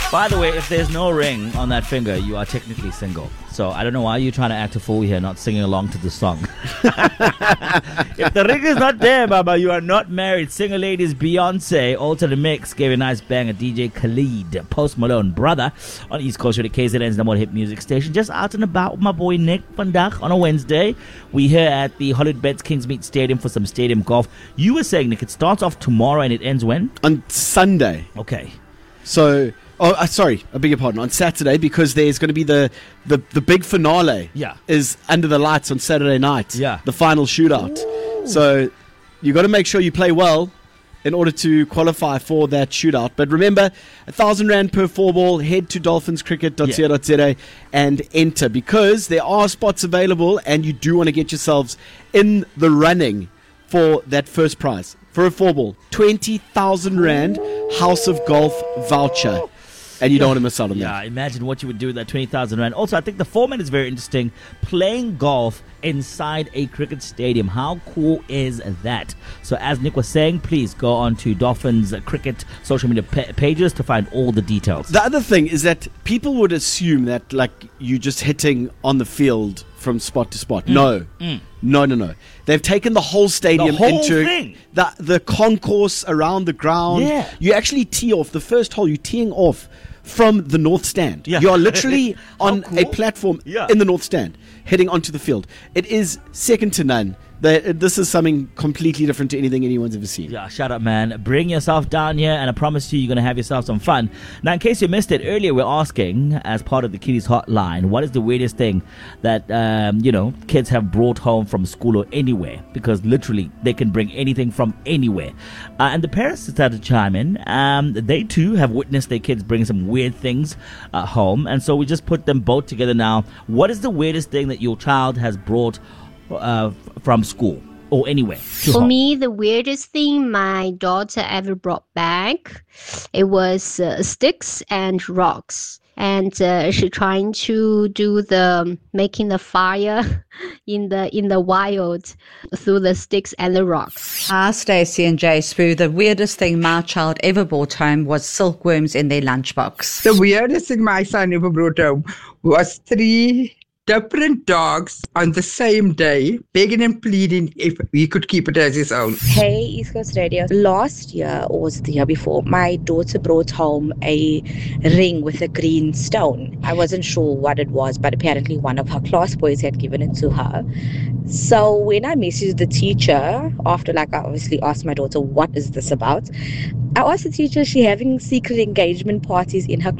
By the way, if there's no ring on that finger, you are technically single. So I don't know why you're trying to act a fool here, not singing along to the song. If the ring is not there, Baba, you are not married. Singer ladies Beyonce, Alter the Mix, gave a nice bang at DJ Khalid, Post Malone, Brother, on East Coast Radio KZN's number one hit music station. Just out and about with my boy Nick Van Dach on a Wednesday. We here at the Hollywood Bets Kingsmead Stadium for some stadium golf. You were saying, Nick, it starts off tomorrow and it ends when? On Sunday. Okay. So... sorry, I beg your pardon. On Saturday, because there's going to be the big finale. Yeah. Is under the lights on Saturday night. Yeah. The final shootout. Ooh. So you got to make sure you play well in order to qualify for that shootout. But remember, R1,000 per 4-ball. Head to dolphinscricket.co.za and enter, because there are spots available and you do want to get yourselves in the running for that first prize. For a 4-ball, 20,000 Rand House of Golf voucher. And you don't want to miss out on that. Yeah, imagine what you would do with that 20,000 Rand. Also, I think the format is very interesting. Playing golf inside a cricket stadium. How cool is that? So as Nick was saying, please go on to Dolphins Cricket social media pages to find all the details. The other thing is that people would assume that like you just hitting on the field from spot to spot. No. They've taken the whole stadium into the concourse around the ground. Yeah. You actually tee off the first hole. You're teeing off from the north stand. Yeah. You are literally on a platform in the north stand, heading onto the field. It is second to none. This is something completely different to anything anyone's ever seen. Yeah, shut up, man. Bring yourself down here, and I promise you're going to have yourself some fun. Now, in case you missed it, earlier we're asking, as part of the Kiddies Hotline, what is the weirdest thing that, kids have brought home from school or anywhere? Because literally, they can bring anything from anywhere. And the parents started to chime in. They, too, have witnessed their kids bring some weird things home. And so we just put them both together now. What is the weirdest thing that your child has brought from school or anywhere? For me, the weirdest thing my daughter ever brought back, it was sticks and rocks. And she trying to do making the fire in the wild through the sticks and the rocks. Hi, Stacey and Jay Spoo. The weirdest thing my child ever brought home was silkworms in their lunchbox. The weirdest thing my son ever brought home was 3 different dogs on the same day, begging and pleading if he could keep it as his own. Hey, East Coast Radio. Last year, or was it the year before, my daughter brought home a ring with a green stone. I wasn't sure what it was, but apparently one of her class boys had given it to her. So when I messaged the teacher, after I obviously asked my daughter, what is this about? I asked the teacher, is she having secret engagement parties in her